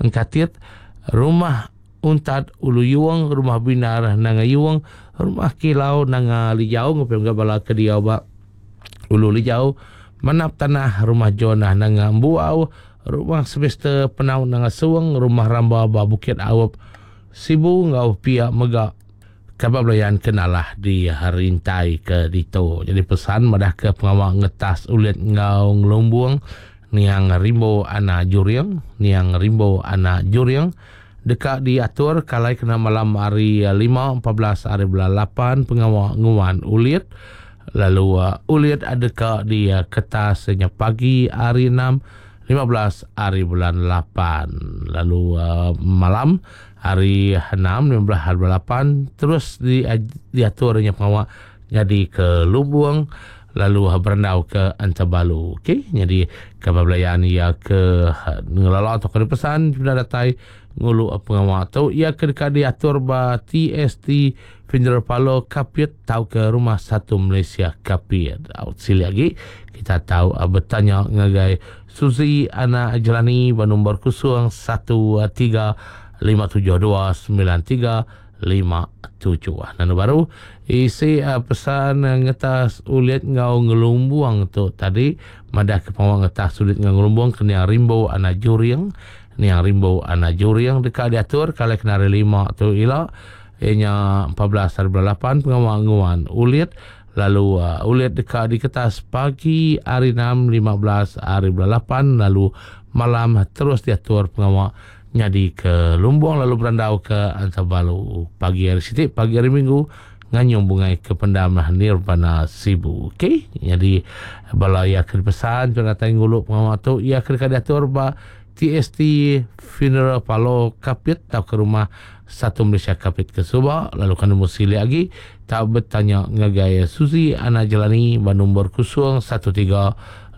Engkatit rumah Untad Ulu Yuang, rumah Binar Nanga Yuang, rumah Kilau Nanga Lijau, ngupim gabala Kediau ba Ulu Lijau, Manap Tanah rumah Jonah Nanga Mbuau, rumah Semester Penau Nanga Suwang, rumah Ramba ba Bukit Awap Sibu ngau pia mega kabablayan kenalah di harintai ke dito. Jadi pesan madah ke pengawal ngetas ulit ngau ngelumbuang niang rimbo ana juriang, niang rimbo ana juriang dekat diatur kalai kena malam hari 5 14 hari bulan 8 pengawal nguan ulit. Lalu ulit adakah di ketasnya pagi hari 6 15 hari bulan 8. Lalu malam hari 6 15 hari bulan 8 terus diaturnya pengawal jadi ke Lubuang lalu berendau ke Antabalu. Okey, jadi kebablayan ia ke ngelala atau ke pesan sudah datai ngulu pengawal atau ia ke dekat diatur ba TST Funeral Parlour Kapit tahu ke rumah satu Malaysia Kapit. Sili lagi kita tahu bertanya ngagai Suzy Ana Jelani nombor 0135729357. Nanu baru isi pesan ngetas ulit ngau ngelumbuang tu tadi madah ke pawang ngetas ulit ngau ngelumbuang kena rimbo ana juriang ni yang rimbo ana juriang dekat diatur kalau kena 5 tu ila nya 14 hari bulan 8 pengawangan ulit. Lalu ulit dekat di kertas pagi hari 6 15 hari bulan 8 lalu malam terus diatur pengawal nyadi ke Lumbung lalu berandau ke Antabalu pagi hari Siti pagi hari Minggu nganyung bungai ke pendamah Nirvana Sibu. Okey, jadi bala ia ke pesan tu datang ngulu pengawal tu ia ke diatur ba TST Funeral Parlour Kapit atau ke rumah satu Malaysia Kapit ke Subah. Lalu kena musili lagi tak bertanya ngagaya Suzy Ana Jelani nombor 0135729357.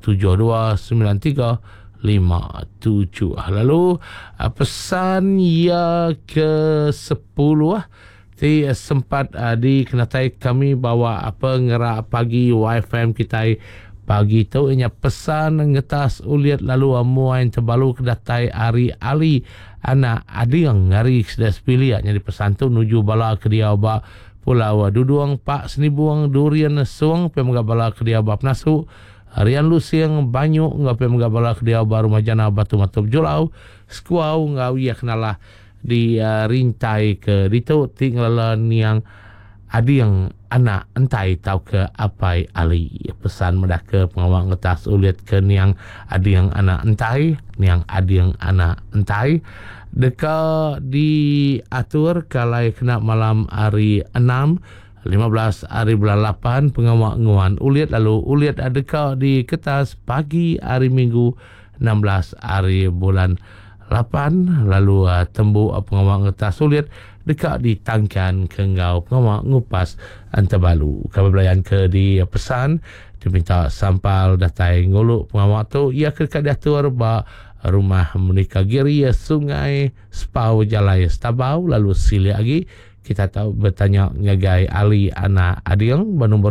Lalu pesan ia ke 10 sempat dikenatai kami bawa apa ngerak pagi YFM kita pagi tu inya pesan ngetas uliat lalu amuan terbalu kedatai Ari Ali anak adiang ngari sudah sepilihan. Jadi pesan tu nuju bala ke dia ba Pulau Duduang Pak Senibuang Durian Suang pemga bala ke dia ba Penasu Rian Lusiang Banyu ngape mga bala ke dia ba Rumah Jana Batu Matup Julau Skuau ngawi kenalah di rintai ke dito tinggal yang adiang anak entai tahu ke apai ali pesan medah ke pengawal ngetas ulit ke niang adiang anak entai niang adiang anak entai dekat diatur kalai kena malam hari 6 15 hari bulan 8 pengawal nguan ulit lalu ulit adakah di kertas pagi hari Minggu 16 hari bulan 8 lalu tembu pengawal ngetas ulit dekat ditangkan ke ngau pengawal ngupas Antabalu. Kebelayan ke di pesan diminta sampal datai ngulu pengawal tu ia ke dekat diatur ba rumah menikah giri Sungai Spau Jalai Stabau. Lalu sili lagi kita tahu bertanya ngagai Ali Ana Adiang nombor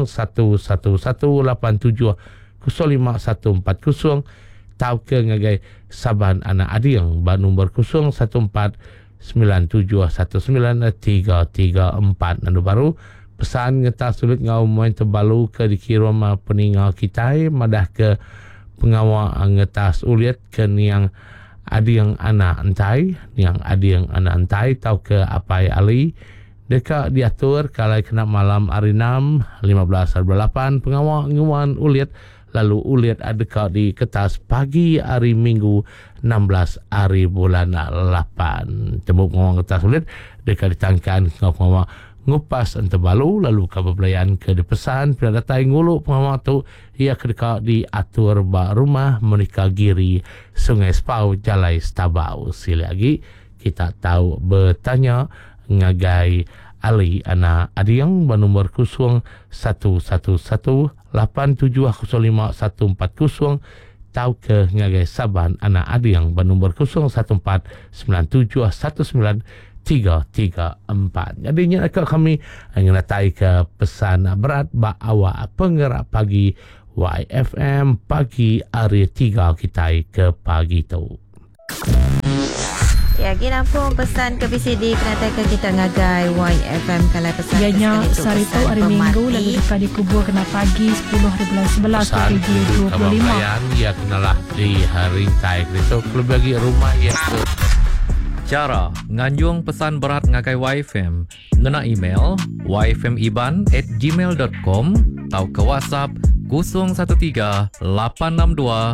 0118705140 tahu ke ngagai Saban Ana Adiang nombor 0149719334. Nandu baru pesan ngetas sulit ngau main terbalu ke dikirim peninggal kita madah ke pengawal ngetas ulit ke niang adiang anak entai niang adiang anak entai tahu ke apai ali dekat diatur kalau kena malam hari 6 15 hari 8 pengawal nguan ulit lalu ulit adakah di kertas pagi hari Minggu 16 hari bulan 8 tembuk pengawal kertas ulit dekat ditangkan pengawal ngupas Antabalu. Lalu kebelayan ke dipesan pada datai ngulu pengawal tu ia kedekat diatur ba rumah menikah giri Sungai Spau Jalai Stabau. Sili lagi kita tahu bertanya ngagai Ali Ana Adiang nombor 011187051440 tahu ke ngagai Saban Ana Adiang nombor 0143193334. Jadinya kami ngatai ke pesan berat ba awak penggerak pagi YFM pagi hari 3 kita ke pagi tu. Ya, kita pun pesan ke PCD penatakan kita ngagai YFM kalau pesan. Ianya Sarito hari Minggu lalu duka dikubur kena pagi 10 hari bulan 11 2025. Ya kenalah di hari tai itu perlu bagi rumah ya. Cara nganjung pesan berat ngagai YFM ngena email yfmiban@gmail.com atau ke WhatsApp 013 862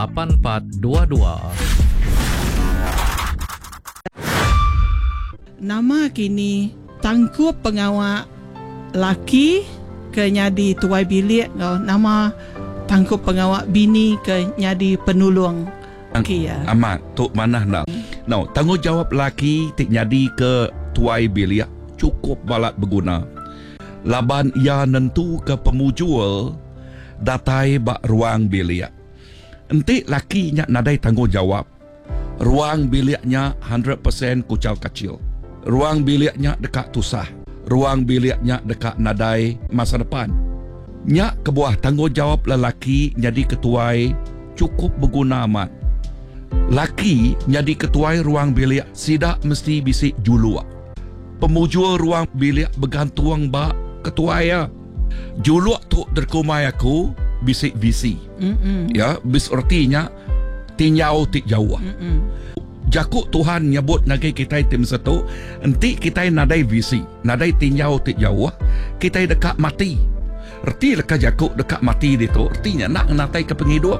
8422. Nama kini tangkup pengawal laki ke nyadi tuai bilik, nama tangkup pengawal bini ke nyadi penulung. Okey ya. Amat tok mana nak. Now, tanggungjawab laki tik nyadi ke tuai bilik cukup balat berguna. Laban ia nentu ke pemujul datai bak ruang bilik. Entik laki nyak nadai tanggungjawab. Ruang biliknya 100% kucau kecil. Ruang biliknya dekat tusah. Ruang biliknya dekat nadai masa depan. Nyak kebuah tanggungjawab lelaki jadi ketuai cukup berguna amat. Laki jadi ketuai ruang bilik sidak mesti bisik julua. Pemujul ruang bilik bergantung bak ketuai ya. Julua tu derkumai aku bisik visi. Ya, bis artinya tinyau tik jauh. Jakuk Tuhan nyebut nagai kita tim satu, enti kita nadai visi, nadai tinyau tik jauh, kita dekat mati. Erti leka jakuk dekat mati itu, artinya nak natai ke penghidup.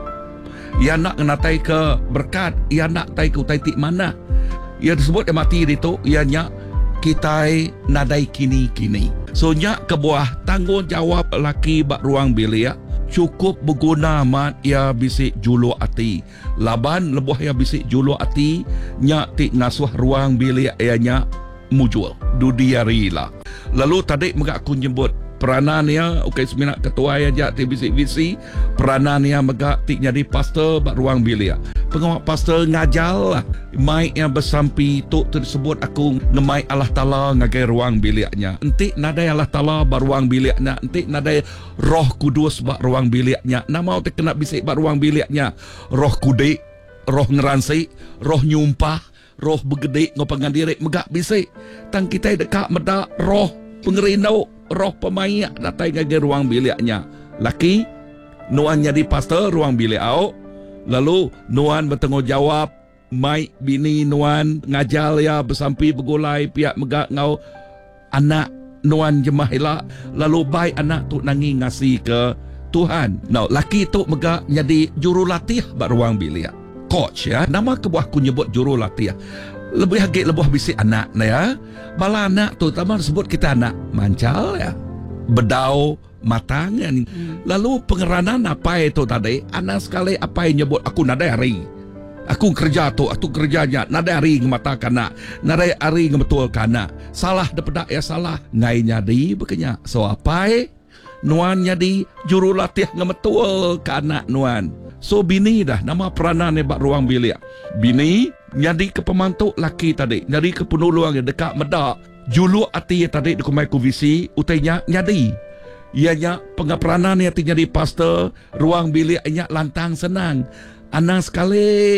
Ia nak natai ke berkat, ia nak tai ke utai tik mana. Ia disebut mati itu, ianya kita nadai kini-kini. So nyak kebuah tanggungjawab laki bak ruang bilik cukup berguna amat ia bisik julu hati. Laban lebuh ia bisik julu hati nyak tik ngasuh ruang bilik ianya mujul dudiari lah. Lalu tadi mega aku nyebut peranan ia okey seminat ketua aja tik bisik visi peranan ia mega tik jadi pastor bak ruang bilik. Pengawal pastor ngajal lah mai yang bersampi tu tersebut aku ngemai Allah Taala ngagai ruang biliknya. Entik nadai Allah Taala bak ruang biliknya, entik nadai Roh Kudus bak ruang biliknya. Nama tu kena bisik bak ruang biliknya. Roh kudik, roh ngeransi, roh nyumpah, roh begedek ngopangan diri megak bisik. Tang kita dekat medak roh pengerindau, roh pemayak datai ngagai ruang biliknya. Laki nuan jadi pastor ruang bilik au. Lalu nuan bertanggungjawab mai bini nuan ngajal ya bersampi bergulai pihak megak ngau anak nuan jemah elak. Lalu baik anak tu nangi ngasih ke Tuhan. Now laki tu megak jadi jurulatih bak ruang bilik. Coach ya. Nama kebuah ku nyebut jurulatih. Lebih hagik lebuh bisik anak na ya. Bala anak tu taman sebut kita anak mancal ya. Bedau matangan. Lalu pengeranan apa itu tadi? Anak sekali apa yang nyebut aku nadai hari. Aku kerja tu, aku kerjanya nadai hari ngemata kana, nadai hari ngebetul kana. Salah dapat ya salah. Ngai nyadi bekenya. So apa? Nuan nyadi jurulatih ngebetul kana nuan. So bini dah nama peranan bak ruang bilik. Bini nyadi ke pemantuk laki tadi, nyadi ke penulung yang dekat medak. Julu hati tadi dikumai ku visi utainya nyadi. Ianya pengaperanan yang jadi pastor ruang bilik ianya lantang senang. Anak sekali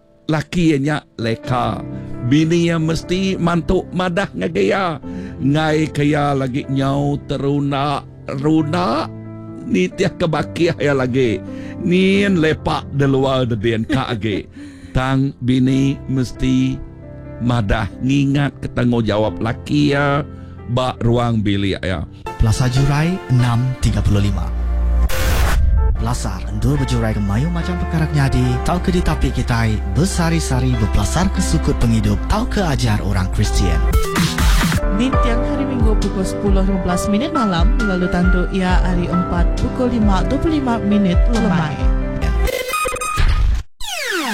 laki ianya leka. Bini yang mesti mantuk madah ngagaya. Ngai kaya lagi nyau teruna runa ni tiak kebakiah ya lagi. Nien lepak de luar de den ka age. Tang bini mesti madah ngingat ketanggungjawab laki ya bak ruang bilik ya. Plaza Jurai 635. Pelasar endur berjurai ke mayu macam perkara nyadi. Tau ke ditapi kita bersari-sari berpelasar ke sukut penghidup. Tau ke ajar orang Kristian. Di tiang hari Minggu pukul 10.15 malam, lalu tandu ia hari 4 pukul 5.25 lemai.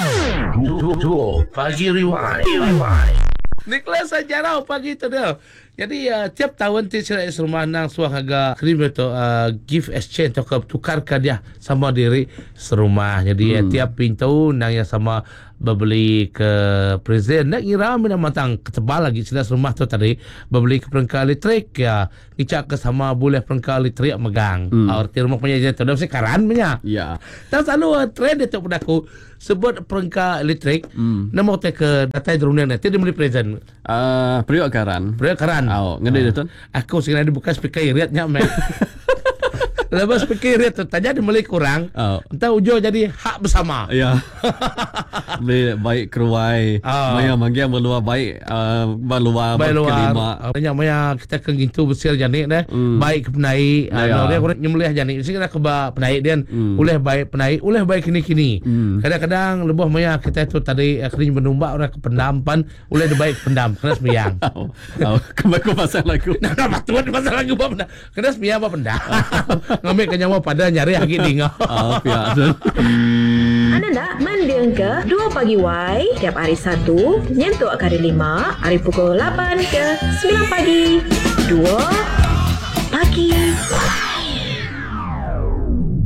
Pagi Rewind. Nicholas Sajarau pagi tu dia. Jadi tiap tahun saya serumah nang suang harga krim itu gift exchange atau tukarkan dia sama diri serumah. Jadi tiap pintu nang yang sama berbeli ke present nak kira mina matang ketebal lagi sudah rumah tu tadi berbeli ke perangkat elektrik ya icak ke sama boleh perangkat elektrik megang arti rumah punya tu dah sekaran punya Ya. tak selalu trend itu pada aku sebut perangkat elektrik nama hotel ke data dunia nanti dia beli present Periuk karan. Oh, ngede dia tu. aku sekarang dibuka speaker iritnya mek lepas speaker irit tu tanya dia beli kurang entah ujung jadi hak bersama Ya. Beli baik keruai. Maya manggia berluar baik berluar kelima. Banyak maya kita ke gitu besar janik deh. Baik ke penai. Dia kurang nyembelih janik. Mesti kita ke penai dia. Uleh baik penai, uleh baik kini-kini. Kadang-kadang lebih maya kita tu tadi kering menumbak orang ke pendampan, uleh baik pendam kena sembiang. Kembali pasal lagu. Nah, batuan pasal lagu apa pendam. Kena sembiang apa pendam. Ngambil kenyawa pada nyari lagi tinggal. Pihak. Anda nak mendiang ke 2 pagi Y tiap hari Sabtu nyentuh ke hari 5 hari pukul 8 ke 9 pagi 2 pagi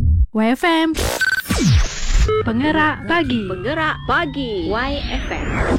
YFM Penggerak Pagi Penggerak Pagi YFM